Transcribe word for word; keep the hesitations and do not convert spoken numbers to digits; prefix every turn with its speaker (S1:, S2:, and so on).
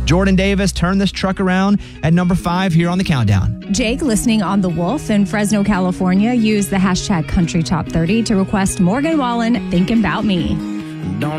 S1: Jordan Davis turned this truck around at number five here on the countdown.
S2: Jake, listening on The Wolf in Fresno, California, used the hashtag Country Top thirty to request Morgan Wallen, Thinking About Me.
S3: Don't